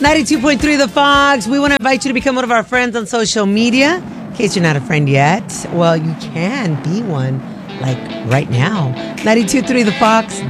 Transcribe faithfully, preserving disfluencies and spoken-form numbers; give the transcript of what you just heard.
ninety-two point three The Fox. We want to invite you to become one of our friends on social media. In case you're not a friend yet, well, you can be one, like right now. ninety-two point three The Fox.